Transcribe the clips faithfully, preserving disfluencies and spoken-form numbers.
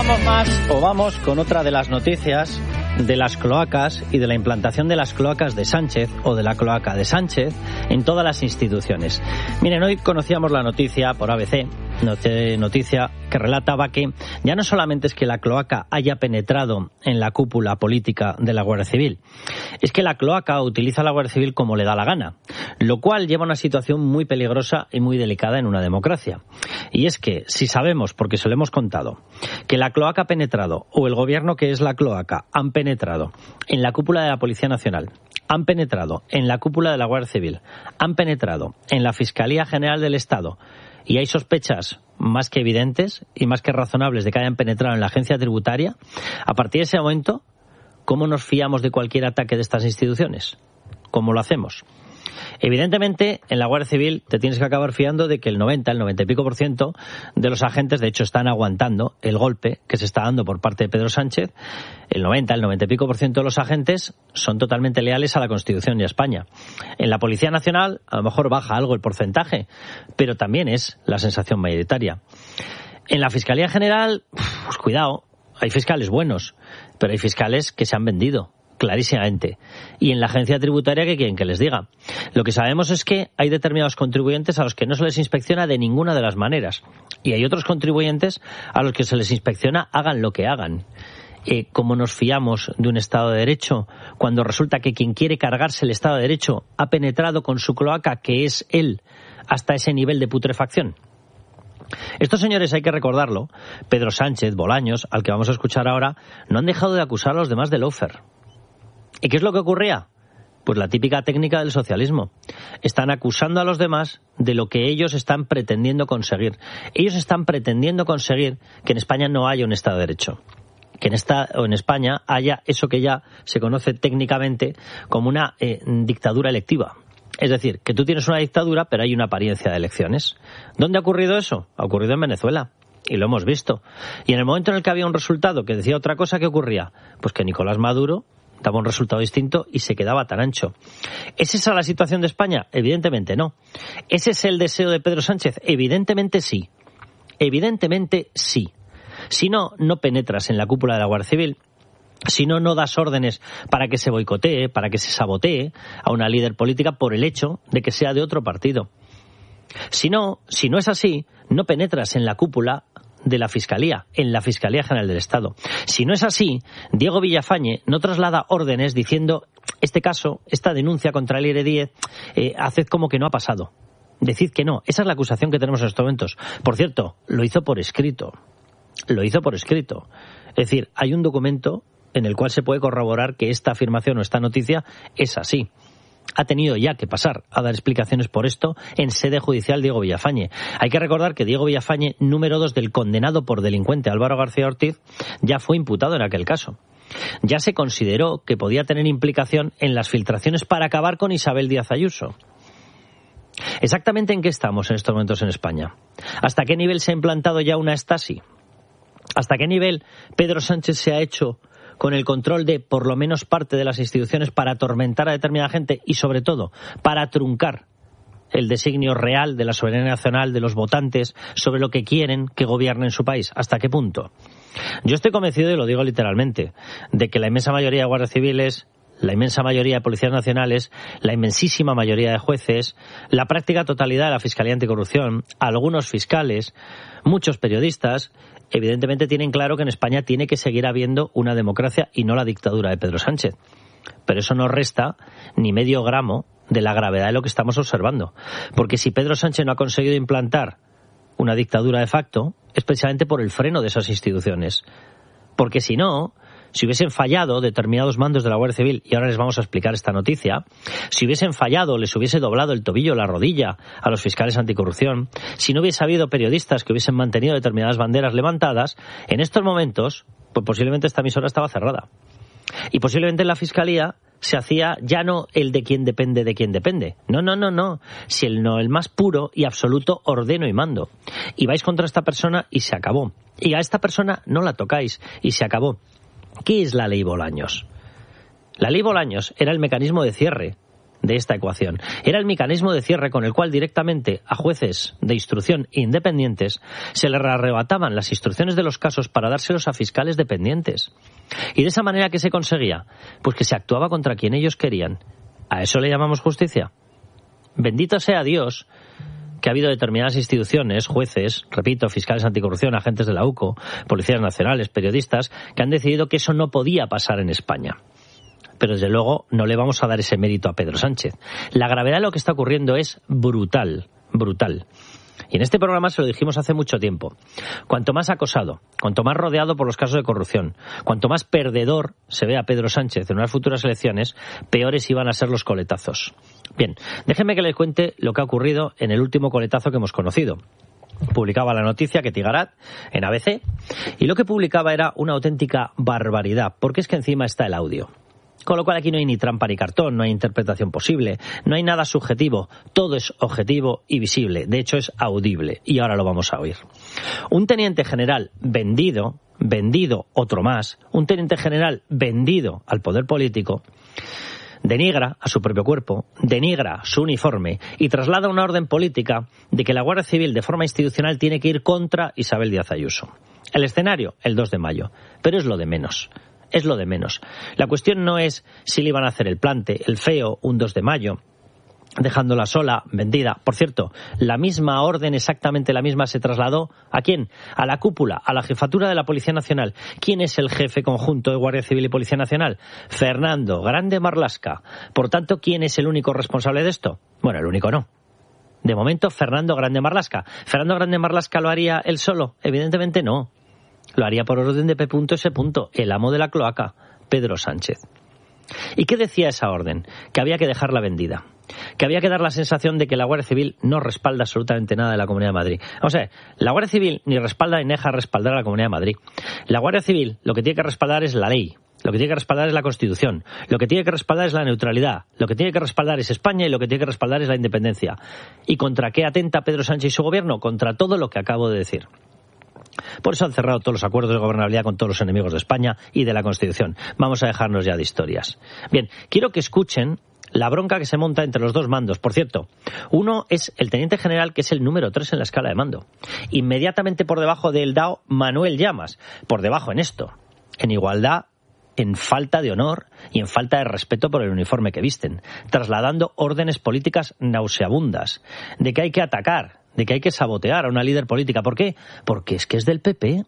Contamos más o vamos con otra de las noticias de las cloacas y de la implantación de las cloacas de Sánchez o de la cloaca de Sánchez en todas las instituciones. Miren, hoy conocíamos la noticia por A B C, noticia que relataba que ya no solamente es que la cloaca haya penetrado en la cúpula política de la Guardia Civil, es que la cloaca utiliza a la Guardia Civil como le da la gana, lo cual lleva a una situación muy peligrosa y muy delicada en una democracia. Y es que si sabemos, porque se lo hemos contado, que la cloaca ha penetrado, o el gobierno que es la cloaca han penetrado en la cúpula de la Policía Nacional, han penetrado en la cúpula de la Guardia Civil, han penetrado en la Fiscalía General del Estado, y hay sospechas más que evidentes y más que razonables de que hayan penetrado en la agencia tributaria, a partir de ese momento, ¿cómo nos fiamos de cualquier ataque de estas instituciones? ¿Cómo lo hacemos? Evidentemente, en la Guardia Civil te tienes que acabar fiando de que el noventa, el noventa y pico por ciento de los agentes, de hecho, están aguantando el golpe que se está dando por parte de Pedro Sánchez. El noventa, el noventa y pico por ciento de los agentes son totalmente leales a la Constitución y a España. En la Policía Nacional, a lo mejor baja algo el porcentaje, pero también es la sensación mayoritaria. En la Fiscalía General, pues cuidado, hay fiscales buenos, pero hay fiscales que se han vendido clarísimamente. Y en la agencia tributaria, ¿qué quieren que les diga? Lo que sabemos es que hay determinados contribuyentes a los que no se les inspecciona de ninguna de las maneras. Y hay otros contribuyentes a los que se les inspecciona hagan lo que hagan. Eh, ¿Cómo nos fiamos de un Estado de Derecho cuando resulta que quien quiere cargarse el Estado de Derecho ha penetrado con su cloaca, que es él, hasta ese nivel de putrefacción? Estos señores, hay que recordarlo, Pedro Sánchez, Bolaños, al que vamos a escuchar ahora, no han dejado de acusar a los demás de lawfare. ¿Y qué es lo que ocurría? Pues la típica técnica del socialismo. Están acusando a los demás de lo que ellos están pretendiendo conseguir. Ellos están pretendiendo conseguir que en España no haya un Estado de Derecho. Que en, esta, o en España haya eso que ya se conoce técnicamente como una eh, dictadura electiva. Es decir, que tú tienes una dictadura, pero hay una apariencia de elecciones. ¿Dónde ha ocurrido eso? Ha ocurrido en Venezuela. Y lo hemos visto. Y en el momento en el que había un resultado que decía otra cosa, ¿qué ocurría? Pues que Nicolás Maduro daba un resultado distinto y se quedaba tan ancho. ¿Es esa la situación de España? Evidentemente no. ¿Ese es el deseo de Pedro Sánchez? Evidentemente sí. Evidentemente sí. Si no, no penetras en la cúpula de la Guardia Civil. Si no, no das órdenes para que se boicotee, para que se sabotee a una líder política por el hecho de que sea de otro partido. Si no, si no es así, no penetras en la cúpula de la Fiscalía, en la Fiscalía General del Estado. Si no es así, Diego Villafañe no traslada órdenes diciendo este caso, esta denuncia contra el I R diez, eh, haced como que no ha pasado. Decid que no. Esa es la acusación que tenemos en estos momentos. Por cierto, lo hizo por escrito. Lo hizo por escrito. Es decir, hay un documento en el cual se puede corroborar que esta afirmación o esta noticia es así. Ha tenido ya que pasar a dar explicaciones por esto en sede judicial Diego Villafañe. Hay que recordar que Diego Villafañe, número dos del condenado por delincuente Álvaro García Ortiz, ya fue imputado en aquel caso. Ya se consideró que podía tener implicación en las filtraciones para acabar con Isabel Díaz Ayuso. ¿Exactamente en qué estamos en estos momentos en España? ¿Hasta qué nivel se ha implantado ya una Stasi? ¿Hasta qué nivel Pedro Sánchez se ha hecho con el control de por lo menos parte de las instituciones para atormentar a determinada gente y, sobre todo, para truncar el designio real de la soberanía nacional de los votantes sobre lo que quieren que gobierne su país? ¿Hasta qué punto? Yo estoy convencido, y lo digo literalmente, de que la inmensa mayoría de guardias civiles, la inmensa mayoría de policías nacionales, la inmensísima mayoría de jueces, la práctica totalidad de la Fiscalía Anticorrupción, algunos fiscales, muchos periodistas, evidentemente tienen claro que en España tiene que seguir habiendo una democracia y no la dictadura de Pedro Sánchez. Pero eso no resta ni medio gramo de la gravedad de lo que estamos observando. Porque si Pedro Sánchez no ha conseguido implantar una dictadura de facto, es precisamente por el freno de esas instituciones. Porque si no, si hubiesen fallado determinados mandos de la Guardia Civil, y ahora les vamos a explicar esta noticia, si hubiesen fallado, les hubiese doblado el tobillo, la rodilla a los fiscales anticorrupción, si no hubiese habido periodistas que hubiesen mantenido determinadas banderas levantadas, en estos momentos, pues posiblemente esta emisora estaba cerrada. Y posiblemente en la Fiscalía se hacía ya no el de quién depende de quién depende. No, no, no, no. Si el no, el más puro y absoluto ordeno y mando. Y vais contra esta persona y se acabó. Y a esta persona no la tocáis y se acabó. ¿Qué es la ley Bolaños? La ley Bolaños era el mecanismo de cierre de esta ecuación. Era el mecanismo de cierre con el cual directamente a jueces de instrucción independientes se les arrebataban las instrucciones de los casos para dárselos a fiscales dependientes. Y de esa manera, ¿qué se conseguía? Pues que se actuaba contra quien ellos querían. ¿A eso le llamamos justicia? Bendito sea Dios que ha habido determinadas instituciones, jueces, repito, fiscales anticorrupción, agentes de la U C O, policías nacionales, periodistas, que han decidido que eso no podía pasar en España. Pero desde luego no le vamos a dar ese mérito a Pedro Sánchez. La gravedad de lo que está ocurriendo es brutal, brutal. Y en este programa se lo dijimos hace mucho tiempo. Cuanto más acosado, cuanto más rodeado por los casos de corrupción, cuanto más perdedor se ve a Pedro Sánchez en unas futuras elecciones, peores iban a ser los coletazos. Bien, déjenme que les cuente lo que ha ocurrido en el último coletazo que hemos conocido. Publicaba la noticia que Tigarat en A B C y lo que publicaba era una auténtica barbaridad, porque es que encima está el audio. Con lo cual aquí no hay ni trampa ni cartón, no hay interpretación posible, no hay nada subjetivo, todo es objetivo y visible, de hecho es audible, y ahora lo vamos a oír. Un teniente general vendido, vendido otro más, un teniente general vendido al poder político, denigra a su propio cuerpo, denigra su uniforme y traslada una orden política de que la Guardia Civil de forma institucional tiene que ir contra Isabel Díaz Ayuso. El escenario, el dos de mayo, pero es lo de menos. Es lo de menos. La cuestión no es si le iban a hacer el plante, el feo, un dos de mayo, dejándola sola, vendida. Por cierto, la misma orden, exactamente la misma, se trasladó ¿a quién? A la cúpula, a la jefatura de la Policía Nacional. ¿Quién es el jefe conjunto de Guardia Civil y Policía Nacional? Fernando Grande Marlaska. Por tanto, ¿quién es el único responsable de esto? Bueno, el único no. De momento, Fernando Grande Marlaska. ¿Fernando Grande Marlaska lo haría él solo? Evidentemente no. Lo haría por orden de P. S. el amo de la cloaca, Pedro Sánchez. ¿Y qué decía esa orden? Que había que dejarla vendida. Que había que dar la sensación de que la Guardia Civil no respalda absolutamente nada de la Comunidad de Madrid. O sea, la Guardia Civil ni respalda ni deja respaldar a la Comunidad de Madrid. La Guardia Civil lo que tiene que respaldar es la ley. Lo que tiene que respaldar es la Constitución. Lo que tiene que respaldar es la neutralidad. Lo que tiene que respaldar es España y lo que tiene que respaldar es la independencia. ¿Y contra qué atenta Pedro Sánchez y su gobierno? Contra todo lo que acabo de decir. Por eso han cerrado todos los acuerdos de gobernabilidad con todos los enemigos de España y de la Constitución. Vamos a dejarnos ya de historias. Bien, quiero que escuchen la bronca que se monta entre los dos mandos. Por cierto, uno es el teniente general, que es el número tres en la escala de mando. Inmediatamente por debajo del D A O, Manuel Llamas. Por debajo en esto, en igualdad, en falta de honor y en falta de respeto por el uniforme que visten, trasladando órdenes políticas nauseabundas de que hay que atacar, de que hay que sabotear a una líder política. ¿Por qué? Porque es que es del P P.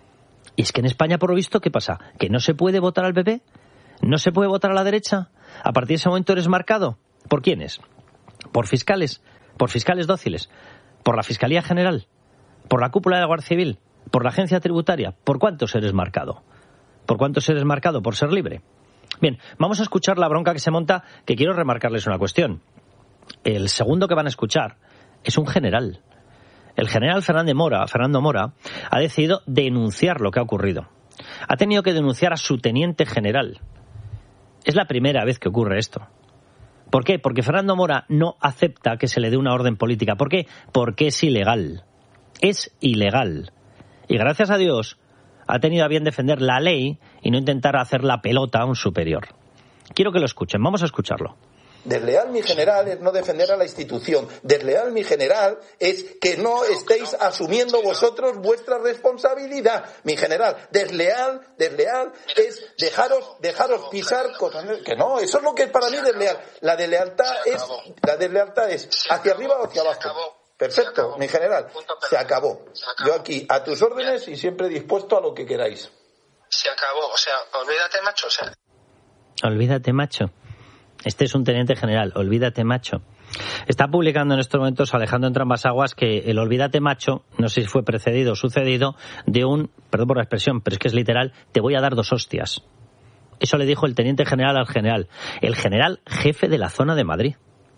Y es que en España, por lo visto, ¿qué pasa? ¿Que no se puede votar al P P? ¿No se puede votar a la derecha? ¿A partir de ese momento eres marcado? ¿Por quiénes? ¿Por fiscales? ¿Por fiscales dóciles? ¿Por la Fiscalía General? ¿Por la cúpula de la Guardia Civil? ¿Por la Agencia Tributaria? ¿Por cuántos eres marcado? ¿Por cuántos eres marcado? ¿Por ser libre? Bien, vamos a escuchar la bronca que se monta, que quiero remarcarles una cuestión. El segundo que van a escuchar es un general. El general Fernando Mora, Fernando Mora ha decidido denunciar lo que ha ocurrido. Ha tenido que denunciar a su teniente general. Es la primera vez que ocurre esto. ¿Por qué? Porque Fernando Mora no acepta que se le dé una orden política. ¿Por qué? Porque es ilegal. Es ilegal. Y gracias a Dios ha tenido a bien defender la ley y no intentar hacer la pelota a un superior. Quiero que lo escuchen. Vamos a escucharlo. Desleal, mi general, es no defender a la institución. Desleal, mi general, es que no estéis asumiendo vosotros vuestra responsabilidad. Mi general, desleal, desleal es dejaros, dejaros pisar cosas que no. Eso es lo que es para mí desleal. La deslealtad es, la deslealtad es hacia arriba o hacia abajo. Perfecto, mi general. Se acabó. Yo aquí a tus órdenes y siempre dispuesto a lo que queráis. Se acabó. O sea, olvídate, macho. O sea. Olvídate, macho. Este es un teniente general, olvídate macho. Está publicando en estos momentos Alejandro Entrambas-Aguas que el olvídate macho, no sé si fue precedido o sucedido, de un, perdón por la expresión, pero es que es literal, te voy a dar dos hostias. Eso le dijo el teniente general al general, el general jefe de la zona de Madrid.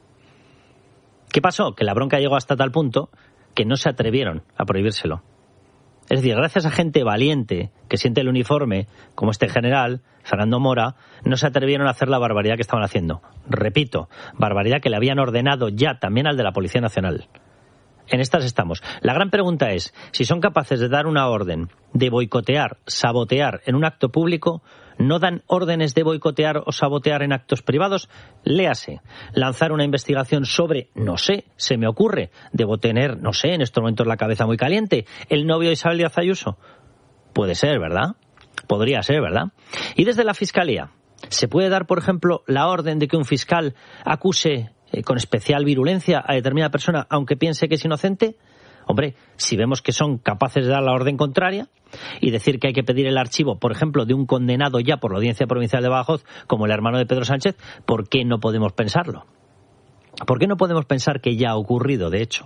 ¿Qué pasó? Que la bronca llegó hasta tal punto que no se atrevieron a prohibírselo. Es decir, gracias a gente valiente que siente el uniforme, como este general, Fernando Mora, no se atrevieron a hacer la barbaridad que estaban haciendo. Repito, barbaridad que le habían ordenado ya también al de la Policía Nacional. En estas estamos. La gran pregunta es, si son capaces de dar una orden de boicotear, sabotear en un acto público, ¿no dan órdenes de boicotear o sabotear en actos privados? Léase, lanzar una investigación sobre, no sé, se me ocurre, debo tener, no sé, en estos momentos la cabeza muy caliente, el novio de Isabel Díaz Ayuso. Puede ser, ¿verdad? Podría ser, ¿verdad? Y desde la Fiscalía, ¿se puede dar, por ejemplo, la orden de que un fiscal acuse eh, con especial virulencia a determinada persona, aunque piense que es inocente? Hombre, si vemos que son capaces de dar la orden contraria y decir que hay que pedir el archivo, por ejemplo, de un condenado ya por la Audiencia Provincial de Badajoz, como el hermano de Pedro Sánchez, ¿por qué no podemos pensarlo? ¿Por qué no podemos pensar que ya ha ocurrido, de hecho?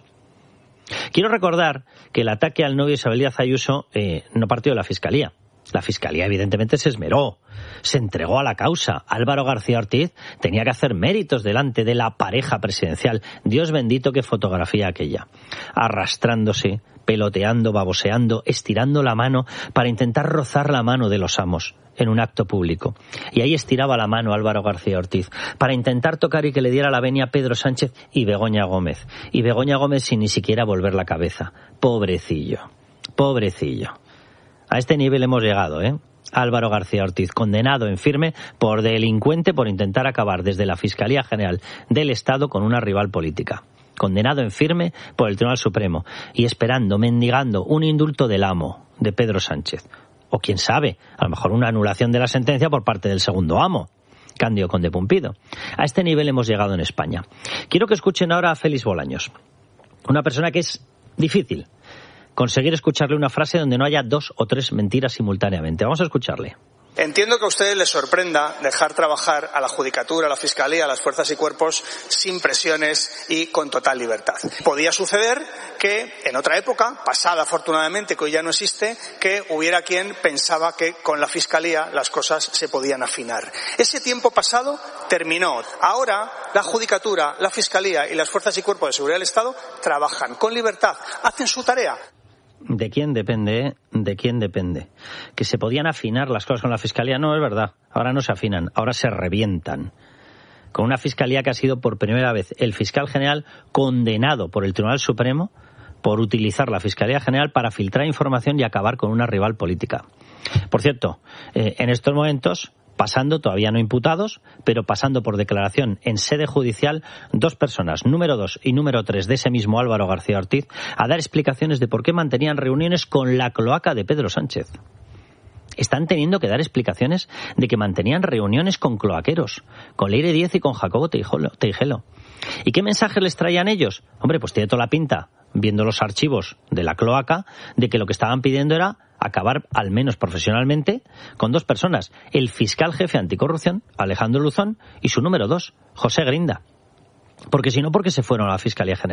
Quiero recordar que el ataque al novio Isabel Díaz Ayuso eh, no partió de la Fiscalía. La Fiscalía, evidentemente, se esmeró, se entregó a la causa. Álvaro García Ortiz tenía que hacer méritos delante de la pareja presidencial. Dios bendito, qué fotografía aquella. Arrastrándose, peloteando, baboseando, estirando la mano para intentar rozar la mano de los amos en un acto público. Y ahí estiraba la mano Álvaro García Ortiz para intentar tocar y que le diera la venia a Pedro Sánchez y Begoña Gómez. Y Begoña Gómez sin ni siquiera volver la cabeza. Pobrecillo, pobrecillo. A este nivel hemos llegado, ¿eh? Álvaro García Ortiz, condenado en firme por delincuente por intentar acabar desde la Fiscalía General del Estado con una rival política. Condenado en firme por el Tribunal Supremo y esperando, mendigando un indulto del amo, de Pedro Sánchez. O quién sabe, a lo mejor una anulación de la sentencia por parte del segundo amo, Cándido Conde Pumpido. A este nivel hemos llegado en España. Quiero que escuchen ahora a Félix Bolaños, una persona que es difícil conseguir escucharle una frase donde no haya dos o tres mentiras simultáneamente. Vamos a escucharle. Entiendo que a ustedes les sorprenda dejar trabajar a la Judicatura, a la Fiscalía, a las fuerzas y cuerpos sin presiones y con total libertad. Podía suceder que en otra época, pasada afortunadamente, que hoy ya no existe, que hubiera quien pensaba que con la Fiscalía las cosas se podían afinar. Ese tiempo pasado terminó. Ahora la Judicatura, la Fiscalía y las fuerzas y cuerpos de seguridad del Estado trabajan con libertad, hacen su tarea. ¿De quién depende? ¿De quién depende? ¿Que se podían afinar las cosas con la Fiscalía? No, es verdad. Ahora no se afinan, ahora se revientan. Con una Fiscalía que ha sido por primera vez el fiscal general condenado por el Tribunal Supremo por utilizar la Fiscalía General para filtrar información y acabar con una rival política. Por cierto, eh, en estos momentos, pasando, todavía no imputados, pero pasando por declaración en sede judicial, dos personas, número dos y número tres de ese mismo Álvaro García Ortiz, a dar explicaciones de por qué mantenían reuniones con la cloaca de Pedro Sánchez. Están teniendo que dar explicaciones de que mantenían reuniones con cloaqueros, con Leire Díez y con Jacobo Teijelo. ¿Y qué mensajes les traían ellos? Hombre, pues tiene toda la pinta, viendo los archivos de la cloaca, de que lo que estaban pidiendo era acabar, al menos profesionalmente, con dos personas. El fiscal jefe anticorrupción, Alejandro Luzón, y su número dos, José Grinda. Porque si no, ¿por qué se fueron a la Fiscalía General?